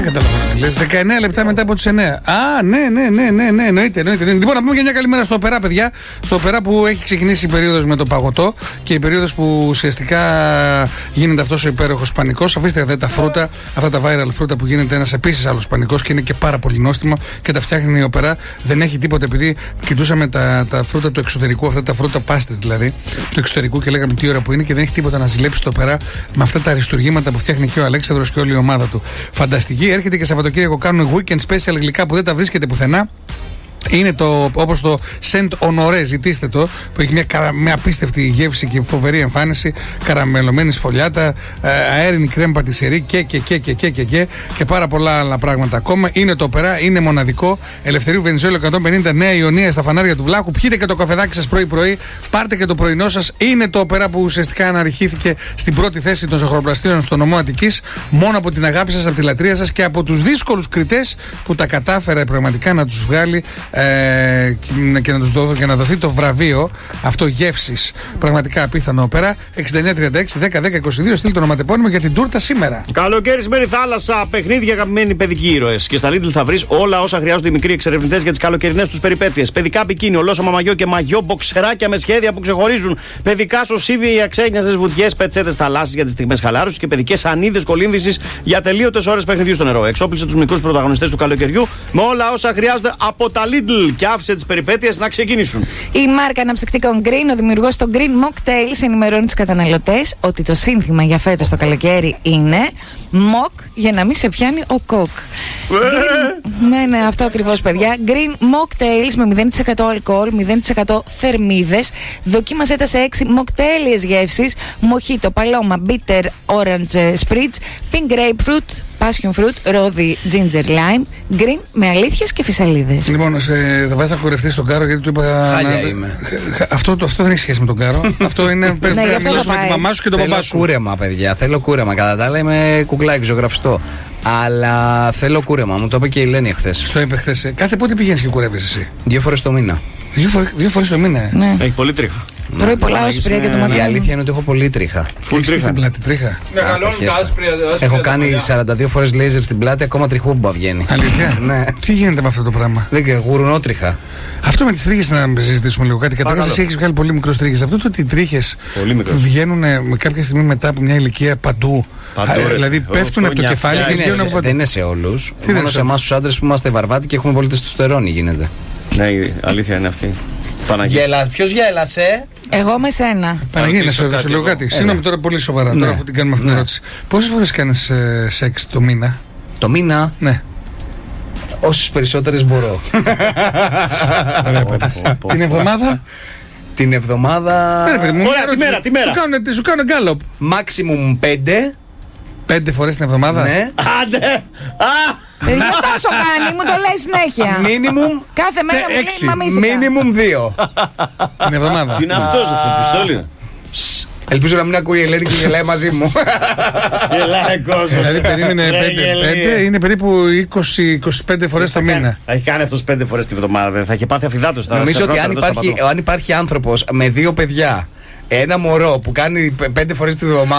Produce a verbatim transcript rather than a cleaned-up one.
Δεν καταλαβαίνω τι λες. δεκαεννέα λεπτά μετά από τις εννέα. Α, ναι, ναι, ναι, ναι, ναι, εννοείται, εννοείται. Λοιπόν, να πούμε και μια καλημέρα στο Οπερά, παιδιά. Στο Οπερά που έχει ξεκινήσει η περίοδος με το παγωτό και η περίοδος που ουσιαστικά γίνεται αυτός ο υπέροχος πανικός. Αφήστε δε τα φρούτα, αυτά τα viral φρούτα που γίνεται ένας επίσης άλλος πανικός και είναι και πάρα πολύ νόστιμο και τα φτιάχνει η Οπερά. Δεν έχει τίποτα, επειδή κοιτούσαμε τα, τα φρούτα του εξωτερικού, αυτά τα φρούτα πάστες δηλαδή, του εξωτερικού και λέγαμε τι ώρα που είναι και δεν έχει τίποτα να ζηλέψει το Οπερά με αυτά τα αριστουργήματα που φτιάχνει και ο Αλέξανδρος και όλη η ομάδα του. Φανταστική, έρχεται και Σαββατοκύριακο κάνουν weekend special γλυκά που δεν τα βρίσκεται πουθενά. Είναι το, όπως το Saint Honoré, ζητήστε το, που έχει μια, καρα, μια απίστευτη γεύση και φοβερή εμφάνιση, καραμελωμένη σφολιάτα, αέρινη κρέμ πατησερή και και και και και και και και πάρα πολλά άλλα πράγματα ακόμα. Είναι το Οπερά, είναι μοναδικό. Ελευθερίου Βενιζέλου εκατόν πενήντα, Νέα Ιωνία, στα φανάρια του Βλάχου. Πιείτε και το καφεδάκι σας πρωί-πρωί, πάρτε και το πρωινό σας. Είναι το Οπερά που ουσιαστικά αναρριχήθηκε στην πρώτη θέση των ζωγραφιστών στο νομό Αττικής, μόνο από την αγάπη σας, από τη λατρεία σας και από τους δύσκολους κριτές που τα κατάφερε πραγματικά να τους βγάλει. Ε, και να τους δω, και να δοθεί το βραβείο αυτό γεύσης. Πραγματικά απίθανο Οπερά. εξήντα εννέα τριάντα έξι δέκα δέκα είκοσι δύο. Στείλτε το ονοματεπώνυμο για την τούρτα σήμερα. Καλοκαίρι, σημαίνει θάλασσα, παιχνίδια, αγαπημένοι παιδικοί ήρωες. Και στα Lidl θα βρεις όλα όσα χρειάζονται οι μικροί εξερευνητές για τις καλοκαιρινές τους περιπέτειες. Παιδικά μπικίνι, ολόσωμα μαγιό και μαγιό μποξεράκια με σχέδια που ξεχωρίζουν. Παιδικά σωσίβια, αξένιαστες βουτιές, πετσέτες θαλάσσης για τις στιγμές χαλάρωσης και παιδικές ανίδες κολύμβησης για τελείωτες ώρες παιχνιδιού στο νερό. Εξόπλισε τους μικρούς πρωταγωνιστές του καλοκαιριού με όλα όσα χρειάζονται από τα Lidl. Και άφησε τις περιπέτειες να ξεκινήσουν. Η μάρκα αναψυκτικών Green, ο δημιουργός των Green Mocktails, ενημερώνει τους καταναλωτές ότι το σύνθημα για φέτος το καλοκαίρι είναι Mock για να μην σε πιάνει ο κοκ. Green... ναι, ναι, αυτό ακριβώς, παιδιά. Green Mocktails με μηδέν τοις εκατό αλκοόλ, μηδέν τοις εκατό θερμίδες. Δοκίμασέ τα σε έξι μοκτέλιες γεύσεις: μοχίτο, παλώμα, bitter, orange spritz, pink grapefruit, passion fruit, ρόδι, ginger lime, green με αλήθειες και φυσαλίδες. Λοιπόν, σε, θα βάζεις να χορευτεί στον Κάρο γιατί του είπα. Χάλια να... είμαι. Αυτό, το, αυτό δεν έχει σχέση με τον Κάρο. Αυτό είναι. Πρέπει να μιλήσω με τη μαμά σου και τον παπά σου. Θέλω κούρεμα, παιδιά. Θέλω κούρεμα. Κατά τα άλλα είμαι κουκλάκι, ζωγραφιστό. Αλλά θέλω κούρεμα. Μου το είπε και η Ελένη εχθές. Στο είπε χθες. Κάθε πότε πηγαίνεις και κουρεύεις εσύ? Δύο φορές το μήνα. Δύο, φορ, δύο φορές το μήνα. Ναι. Έχει πολύ τρίχα. Τρώει πολλά όσπρια και το μάτι. Η αλήθεια είναι ότι έχω πολύ τρίχα. Έχεις και στην πλάτη τρίχα. Έχω κάνει σαράντα δύο φορές λέιζερ στην πλάτη, ακόμα τριχούμπα βγαίνει. Αλήθεια? Ναι. Τι γίνεται με αυτό το πράγμα? Δεν ξέρω, γουρνότριχα. Αυτό με τις τρίχες να συζητήσουμε λίγο κάτι. Καταρχάς, εσύ έχεις βγάλει πολύ μικρές τρίχες. Αυτό το ότι οι τρίχες βγαίνουν με κάποια στιγμή μετά από μια ηλικία παντού. Παντού, Α, δηλαδή πέφτουν από το κεφάλι και βγαίνουν από παντού. Δεν είναι σε όλους. Τι Μόνο σε εμάς τους άντρες που είμαστε βαρβάτοι και έχουμε πολύ τεστοστερόνη γίνεται. Ναι, η αλήθεια είναι αυτή. Γέλα, ποιος γέλασε? Εγώ με σένα. Παναγία, να σου ρωτήσω λίγο κάτι. Συγγνώμη τώρα πολύ σοβαρά. Τώρα αφού την κάνουμε αυτή την ερώτηση. Πόσες φορές κάνεις ε, σεξ το μήνα? Το μήνα? Ναι. Όσες περισσότερες μπορώ. Ωραία, την εβδομάδα? Την εβδομάδα. Ωραία, τη μέρα, τη μέρα. Σου κάνω γκάλοπ. Maximum πέντε. Πέντε φορές την εβδομάδα? Ναι. Άντε! Α! Παιδιά, τόσο κάνει, μου το λέει συνέχεια. Minimum. Κάθε μέρα μου λέει μαμήθηκα. Minimum δύο. Την εβδομάδα. Τι είναι αυτός αυτό, πιστόλι? Ελπίζω να μην ακούει η Ελένη και γελάει μαζί μου. Γελάει κόσμο. Δηλαδή περίμενε πέντε, είναι περίπου είκοσι με είκοσι πέντε φορές το μήνα. Θα έχει κάνει αυτός πέντε φορές τη βδομάδα, θα έχει πάθει αφιδάτος. Νομίζω ότι αν υπάρχει άνθρωπος με δύο παιδιά, ένα μωρό που κάνει πέντε φορές τη βδομάδα.